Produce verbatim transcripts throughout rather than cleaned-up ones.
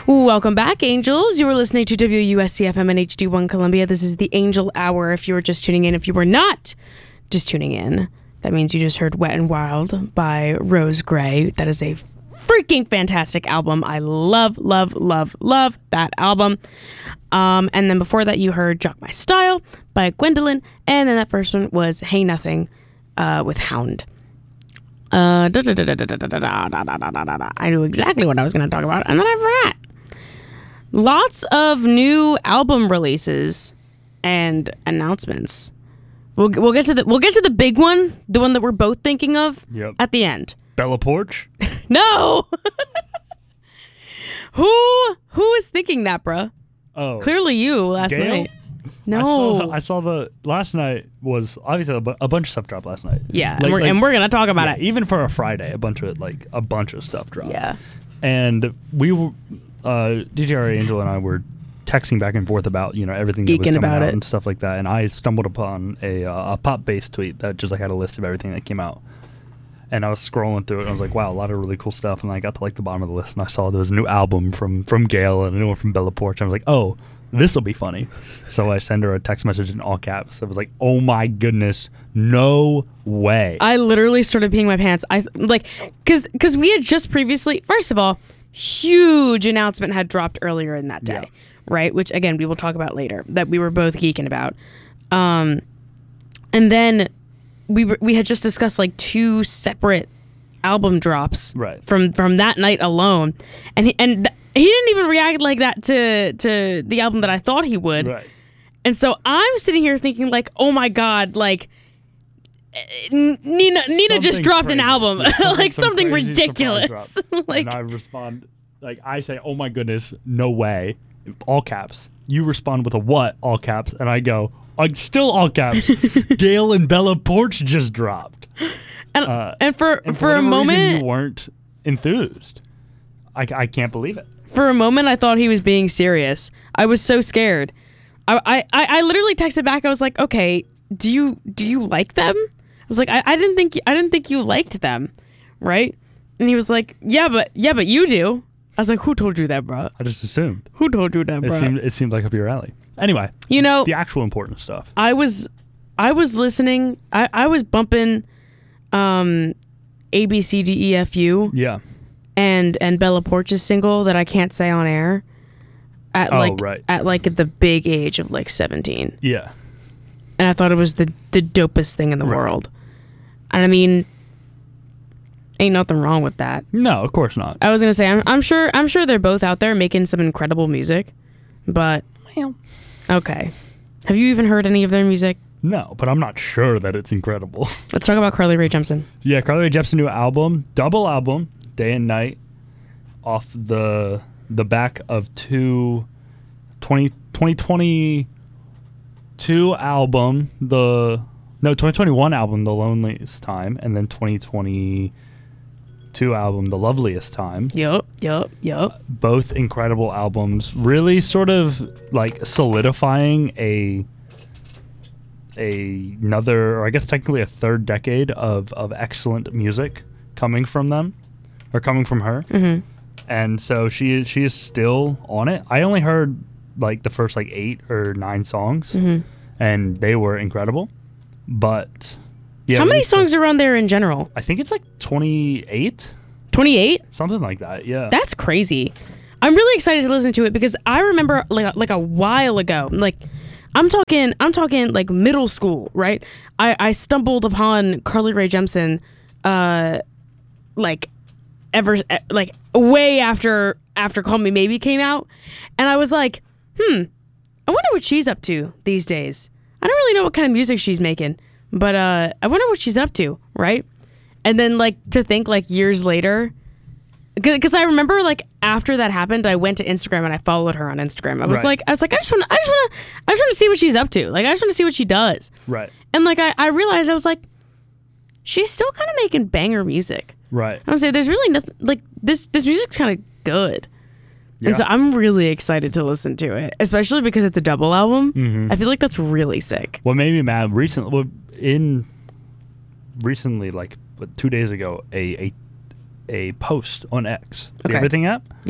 Welcome back, Angels. You were listening to W U S C F M and H D one Columbia. This is the Angel Hour. If you were just tuning in, if you were not just tuning in, that means you just heard Wet and Wild by Rose Gray. That is a freaking fantastic album. I love, love, love, love that album. Um, and then before that, you heard Jock My Style by Gwendolyn. And then that first one was Hey Nothing uh, with Hound. Uh, I knew exactly what I was going to talk about, and then I forgot. Lots of new album releases and announcements. We'll we'll get to the we'll get to the big one, the one that we're both thinking of. Yep. At the end. Bella Porch? No. who who was thinking that, bruh? Oh, Clearly you last Gail? night. No. I saw, I saw the last night was obviously a, bu- a bunch of stuff dropped last night. Yeah, Like- and, we're, like- and we're gonna talk about yeah, it. even for a Friday, a bunch of like a bunch of stuff dropped. Yeah. And we were uh, D J R Angel and I were texting back and forth about you know everything that was Geeking coming about out it. and stuff like that. And I stumbled upon a uh, a pop bass tweet that just like had a list of everything that came out. And I was scrolling through it and I was like, wow, a lot of really cool stuff. And I got to like the bottom of the list and I saw there was a new album from from Gail and a new one from Bella Porch. And I was like, oh, this will be funny. So I send her a text message in all caps. I was like, oh my goodness, no way. I literally started peeing my pants. I like because because we had just previously. First of all, huge announcement had dropped earlier in that day, Yeah. right? Which again we will talk about later. That we were both geeking about, um, and then we were we had just discussed like two separate album drops, Right. From from that night alone, and he, and th- he didn't even react like that to to the album that I thought he would. Right. And so I'm sitting here thinking like, oh my God, like N- Nina Nina just Something dropped an crazy. album, Yeah, something- like some something crazy ridiculous. surprise like and I respond, like I say, oh my goodness, no way, all caps. You respond with a what, all caps, and I go, like still all caps. Gail and Bella Porch just dropped. and Uh, and for And for a whatever reason moment you weren't enthused. I, I can't believe it. for a moment I thought he was being serious. I was so scared. I I, I I literally texted back. I was like, okay, do you do you like them? I was like, I, I didn't think I didn't think you liked them, right? And he was like, yeah, but yeah, but you do. I was like, who told you that, bro? I just assumed. Who told you that, It bro? seemed it seemed like up your alley. Anyway, You know, the actual important stuff. I was I was listening. I, I was bumping um, A B C D E F U Yeah. and and Bella Porch's single that I can't say on air at Oh, like right. at like the big age of like seventeen. Yeah. And I thought it was the the dopest thing in the Right. world. And I mean, ain't nothing wrong with that. No, of course not. I was gonna say I'm, I'm sure I'm sure they're both out there making some incredible music, but okay. Have you even heard any of their music? No, but I'm not sure that it's incredible. Let's talk about Carly Rae Jepsen. Yeah, Carly Rae Jepsen new album, double album, Day and Night, off the the back of two twenty, twenty twenty-two album, the no twenty twenty-one album, The Loneliest Time, and then twenty twenty-two album, The Loveliest Time. Yup, yup, yup. Both incredible albums, really sort of like solidifying a a another, or I guess technically a third decade of, of excellent music coming from them, or coming from her. Mm-hmm. And so she she is still on it. I only heard like the first like eight or nine songs, Mm-hmm. and they were incredible. But yeah, How at many least, songs are on there in general? I think it's like twenty-eight, twenty-eight? something like that. Yeah. That's crazy. I'm really excited to listen to it because I remember like like a while ago, like I'm talking I'm talking like middle school, right? I, I stumbled upon Carly Rae Jepsen uh like ever like way after after Call Me Maybe came out, and I was like, "Hmm, I wonder what she's up to these days." I don't really know what kind of music she's making, but uh I wonder what she's up to, right? And then like to think like years later, because I remember like after that happened, I went to Instagram and I followed her on Instagram. I was Right. like, I was like, I just want, I just want to, I just want to see what she's up to. Like, I just want to see what she does. Right. And like, I, I realized I was like, she's still kind of making banger music. Right. I would say there's really nothing like this. This music's kind of good, Yeah. and so I'm really excited to listen to it, especially because it's a double album. Mhm. I feel like that's really sick. What made me mad recently, well, in recently, like what, two days ago, a a a post on X, the Okay. Everything app, Yeah.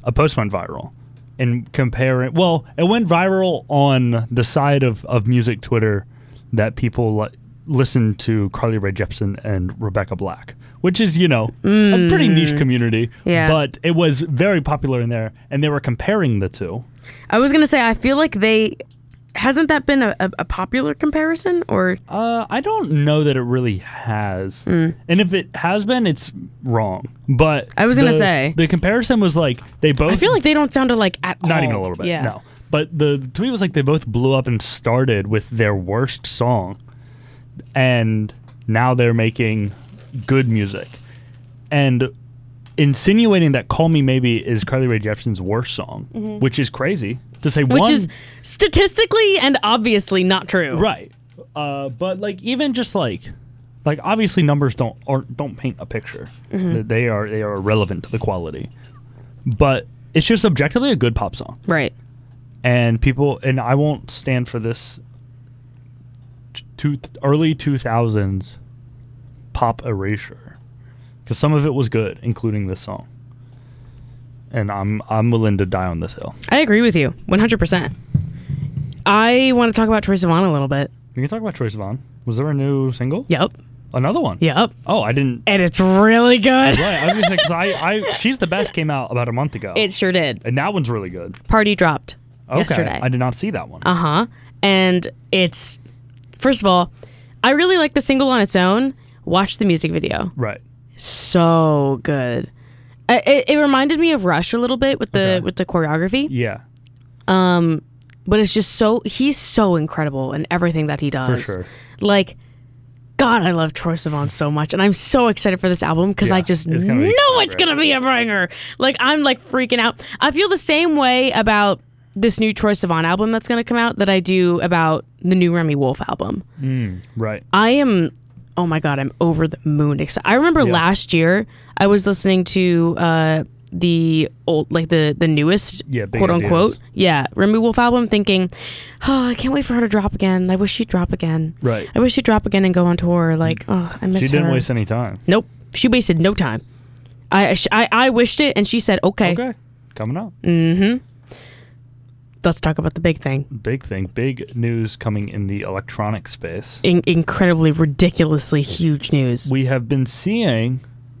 a post went viral. And comparing, well, it went viral on the side of, of music Twitter that people li- listen to Carly Rae Jepsen and Rebecca Black, which is, you know, mm. a pretty niche community. Yeah. But it was very popular in there, and they were comparing the two. I was going to say, I feel like they... Hasn't that been a, a, a popular comparison, or? Uh, I don't know that it really has. Mm. And if it has been, it's wrong. But I was the, gonna say the comparison was like they both. I feel like they don't sound alike at all. Not even a little bit. Yeah. No. But the tweet was like they both blew up and started with their worst song, and now they're making good music, and insinuating that "Call Me Maybe" is Carly Rae Jepsen's worst song, mm-hmm. which is crazy. To say Which one, is statistically and obviously not true. Right. Uh, but like even just like like obviously numbers don't or don't paint a picture. Mm-hmm. They are they are irrelevant to the quality. But it's just objectively a good pop song. Right. And people and I won't stand for this to early two thousands pop erasure, cuz some of it was good, including this song. And I'm I'm willing to die on this hill. I agree with you, one hundred percent. I want to talk about Troye Sivan a little bit. We can talk about Troye Sivan. Was there a new single? Yep. Another one? Yep. Oh, I didn't. And it's really good. Right. I was going to say, because I, I, She's the Best came out about a month ago. It sure did. And that one's really good. Party dropped okay. yesterday. I did not see that one. Uh-huh. And it's, first of all, I really like the single on its own. Watch the music video. Right. So good. It, it reminded me of Rush a little bit with the okay. with the choreography. Yeah. Um, but it's just so he's so incredible in everything that he does. For sure. Like, God, I love Troye Sivan so much, and I'm so excited for this album because yeah, I just know so it's gonna be a banger. Like, I'm like freaking out. I feel the same way about this new Troye Sivan album that's gonna come out that I do about the new Remy Wolf album. Mm, right. I am. Oh my God, I'm over the moon excited. I remember yeah. last year I was listening to uh, the old, like the the newest, yeah, quote unquote, ideas. yeah, Remy Wolf album, thinking, oh, I can't wait for her to drop again. I wish she'd drop again. Right. I wish she'd drop again and go on tour. Like, oh, I miss her. She didn't her. waste any time. Nope, she wasted no time. I I, I wished it, and she said, okay. Okay, coming up. Mm-hmm. Let's talk about the big thing. Big thing. Big news coming in the electronic space. In- incredibly, ridiculously huge news. We have been seeing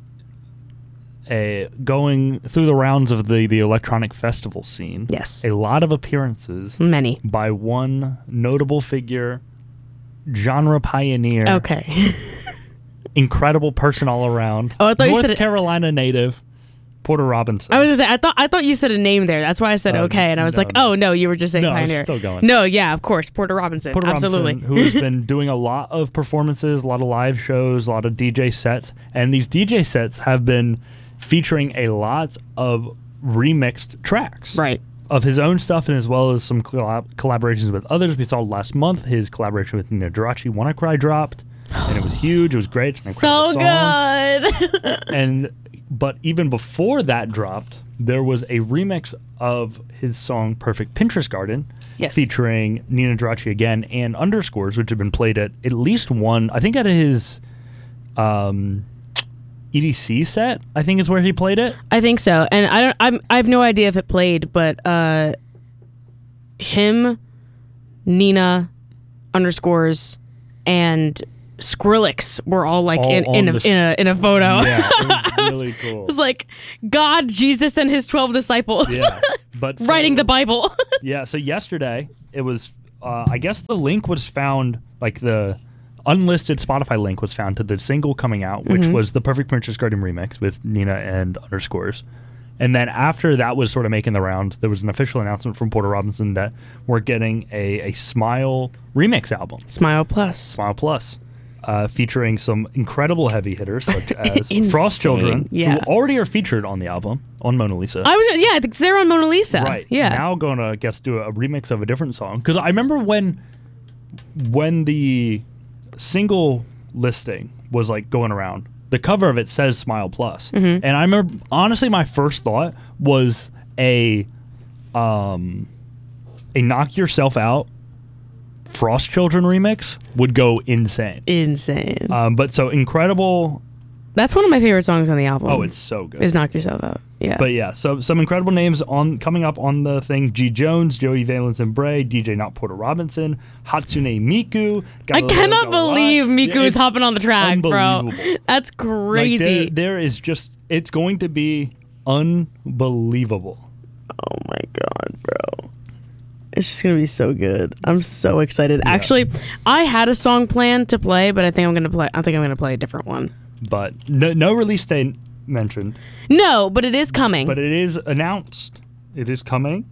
a going through the rounds of the, the electronic festival scene. Yes. A lot of appearances. Many. By one notable figure, genre pioneer. Okay. Incredible person all around. Oh, I thought North you said Carolina it- native. Porter Robinson. I was gonna say I thought I thought you said a name there. That's why I said uh, okay, and I was no, like, no. oh no, you were just saying no, pioneer. Still going. No, yeah, of course, Porter Robinson. Porter Absolutely. Robinson, who has been doing a lot of performances, a lot of live shows, a lot of D J sets, and these D J sets have been featuring a lot of remixed tracks. Right. Of his own stuff, and as well as some collab- collaborations with others. We saw last month his collaboration with Nina Darachi, Wanna Cry, dropped, and it was huge. It was great. It's an incredible so song. good. and but even before that dropped, there was a remix of his song "Perfect Pinterest Garden," yes. featuring Nina Darachi again and Underscores, which have been played at at least one. I think at his um, E D C set, I think is where he played it. I think so, and I don't. I'm. I have no idea if it played, but uh, him, Nina, Underscores, and Skrillex were all like all in in a, the, in a in a photo. Yeah, it was really cool. It was like God, Jesus, and his twelve disciples. Yeah, but so, writing the Bible. Yeah, so yesterday it was. Uh, I guess the link was found, like the unlisted Spotify link was found to the single coming out, which mm-hmm. was the Perfect Pinterest Garden remix with Nina and Underscores. And then after that was sort of making the rounds, there was an official announcement from Porter Robinson that we're getting a, a Smile remix album. Smile Plus. Smile Plus. Uh, featuring some incredible heavy hitters such as Insane. Frost Children, yeah. who already are featured on the album on Mona Lisa. I was yeah, because they're on Mona Lisa. Right. Yeah. Now going to guess do a remix of a different song, because I remember when when the single listing was like going around, the cover of it says Smile Plus, mm-hmm. and I remember honestly my first thought was a um a Knock Yourself Out Frost Children remix would go insane. Insane. Um, but so incredible That's one of my favorite songs on the album. Oh, it's so good. Is Knock Yourself Out. Yeah. But yeah, so some incredible names on coming up on the thing. G. Jones, Joey Valence and Bray, D J Not Porter Robinson, Hatsune Miku. I cannot believe Miku yeah, is hopping on the track, bro. That's crazy. Like there, there is just, it's going to be unbelievable. Oh my God, bro. It's just going to be so good. I'm so excited. Yeah. Actually, I had a song planned to play, but I think I'm going to play, I think I'm going to play a different one. But no, no release date mentioned. No, but it is coming. But it is announced. It is coming.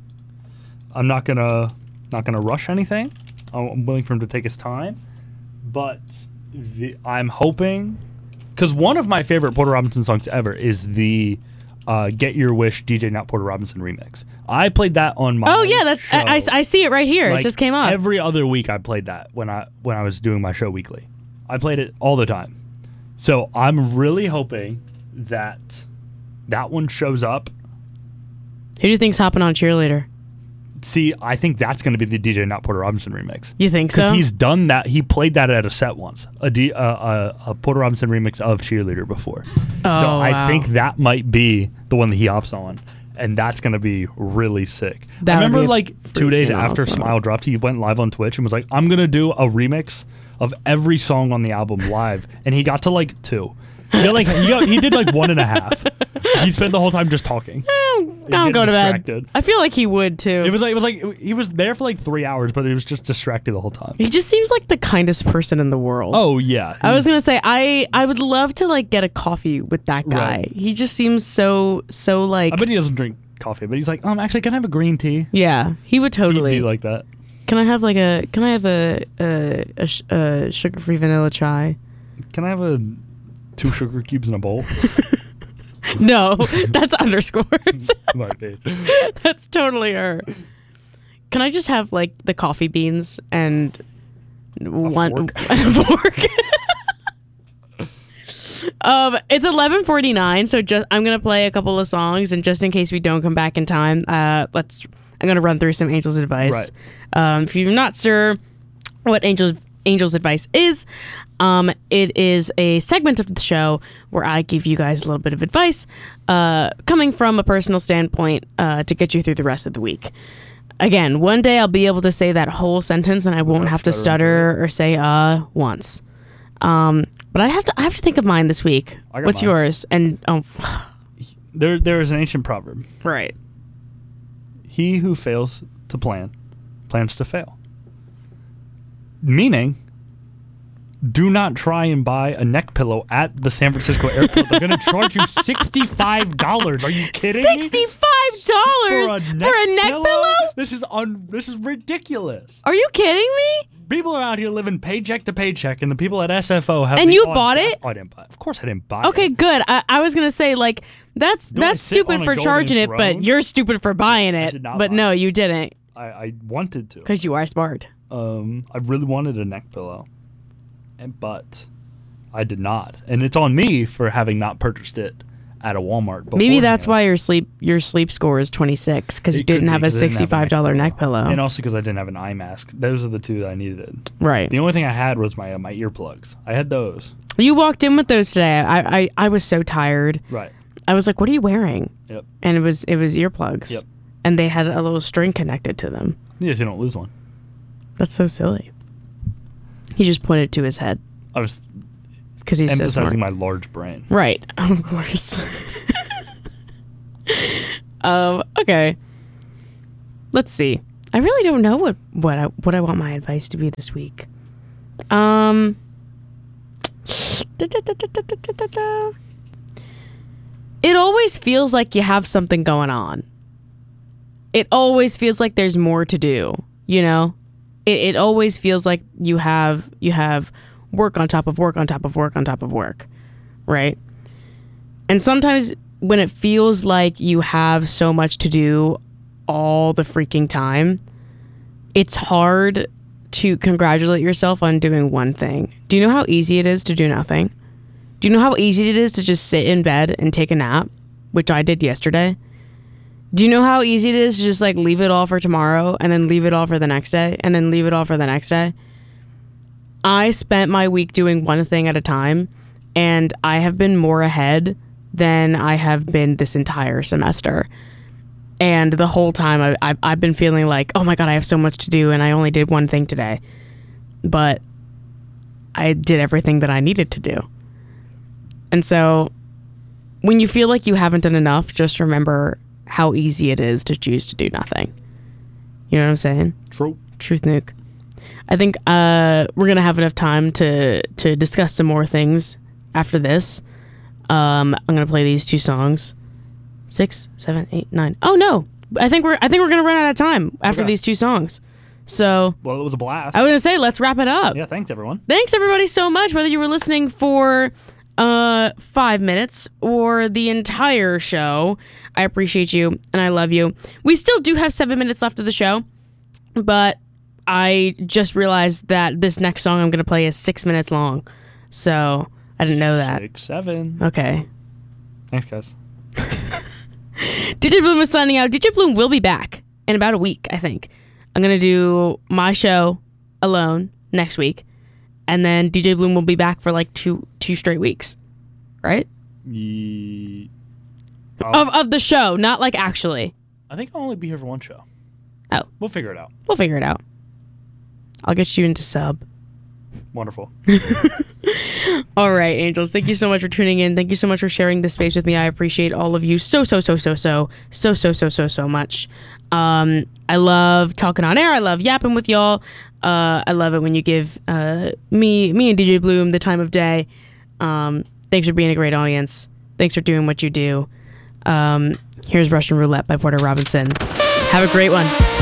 I'm not gonna not gonna rush anything. I'm willing for him to take his time. But the, I'm hoping, because one of my favorite Porter Robinson songs ever is the uh, "Get Your Wish" D J Not Porter Robinson remix. I played that on my. Oh yeah, that I, I, I see it right here. Like, it just came up. Every other week I played that when I when I was doing my show weekly. I played it all the time. So I'm really hoping that that one shows up. Who do you think's hopping on Cheerleader? See, I think that's going to be the D J Not Porter Robinson remix. You think so? Because he's done that. He played that at a set once. A, D, uh, a, a Porter Robinson remix of Cheerleader before. Oh, so wow. I think that might be the one that he hops on. And that's going to be really sick. That I remember would be like two days after awesome. Smile dropped, he went live on Twitch and was like, I'm going to do a remix of every song on the album live. And he got to like two. He, got, like, he, got, he did like one and a half. He spent the whole time just talking. Don't go to bed. I feel like he would too. It was like it was like he was there for like three hours, but he was just distracted the whole time. He just seems like the kindest person in the world. Oh yeah. I was gonna say I I would love to like get a coffee with that guy. Right. He just seems so so like. I bet he doesn't drink coffee, but he's like, um, actually, can I have a green tea? Yeah, he would totally He'd be like that. Can I have like a? Can I have a a, a, sh- a sugar-free vanilla chai? Can I have a two sugar cubes in a bowl? No, that's underscores. Might be. That's totally her. Can I just have like the coffee beans and a one fork? a fork? um, it's eleven forty-nine, so just I'm gonna play a couple of songs, and just in case we don't come back in time, uh, let's. I'm gonna run through some Angel's Advice. Right. Um, if you're not sure what Angel's Angel's Advice is, um, it is a segment of the show where I give you guys a little bit of advice, uh, coming from a personal standpoint, uh, to get you through the rest of the week. Again, one day I'll be able to say that whole sentence and I won't have to stutter or say uh once. Um, but I have to I have to think of mine this week. I got What's mine. yours? And oh, There, there is an ancient proverb. right. He who fails to plan, plans to fail. Meaning, do not try and buy a neck pillow at the San Francisco airport. They're going to charge you sixty-five dollars. Are you kidding me? sixty-five dollars For a neck, for a neck pillow? pillow? This is un. This is ridiculous. Are you kidding me? People are out here living paycheck to paycheck, and the people at S F O have. And the you audacity- bought it? Oh, I didn't buy it. Of course, I didn't buy Okay, it. good. I, I was gonna say like that's Do I that's sit on stupid a for golden charging it, throne? but you're stupid for buying it. did not But buy no, it. you didn't, I, I wanted to. because you are smart. Um, I really wanted a neck pillow, and but I did not, and it's on me for having not purchased it at a Walmart. Maybe that's beforehand. why your sleep your sleep score is twenty-six, because you It could didn't be, have a 'cause I didn't have sixty-five dollar neck pillow. and also because I didn't have an eye mask. Those are the two that I needed. Right. The only thing I had was my uh, my earplugs. I had those. You walked in with those today. I, I I was so tired. Right. I was like, "What are you wearing?" Yep. And it was it was earplugs. Yep. And they had a little string connected to them. Yes, you don't lose one. That's so silly. He just pointed to his head I was because he's so smart. emphasizing my large brain. Right. Of course. um, okay. Let's see. I really don't know what, what I what I want my advice to be this week. Um da, da, da, da, da, da, da, da. It always feels like you have something going on. It always feels like there's more to do, you know? It it always feels like you have you have work on top of work on top of work on top of work, right? And sometimes when it feels like you have so much to do all the freaking time, it's hard to congratulate yourself on doing one thing. Do you know how easy it is to do nothing? Do you know how easy it is to just sit in bed and take a nap, which I did yesterday? Do you know how easy it is to just like leave it all for tomorrow and then leave it all for the next day and then leave it all for the next day? I spent my week doing one thing at a time, and I have been more ahead than I have been this entire semester. And the whole time I, I, I've been feeling like, oh my God, I have so much to do and I only did one thing today. But I did everything that I needed to do. And so when you feel like you haven't done enough, just remember how easy it is to choose to do nothing. You know what I'm saying? True. Truth nuke. I think uh, we're going to have enough time to, to discuss some more things after this. Um, I'm going to play these two songs. Six, seven, eight, nine. Oh no! I think we're I think we're gonna run out of time after Okay. these two songs. So Well, it was a blast. I was gonna say let's wrap it up. Yeah, thanks everyone. Thanks everybody so much. Whether you were listening for uh five minutes or the entire show, I appreciate you and I love you. We still do have seven minutes left of the show, but I just realized that this next song I'm gonna play is six minutes long. So I didn't know that. Six, seven. Okay. Thanks, guys. D J Bloom is signing out. D J Bloom will be back in about a week, I think. I'm going to do my show alone next week. And then D J Bloom will be back for like two two straight weeks. Right? Ye- Of of the show, not like actually. I think I'll only be here for one show. Oh. We'll figure it out. We'll figure it out. I'll get you into sub. Wonderful. All right, angels. Thank you so much for tuning in. Thank you so much for sharing this space with me. I appreciate all of you so, so, so, so, so, so, so, so, so, so much. Um, I love talking on air. I love yapping with y'all. Uh, I love it when you give uh, me, me and D J Bloom the time of day. Um, thanks for being a great audience. Thanks for doing what you do. Um, here's Russian Roulette by Porter Robinson. Have a great one.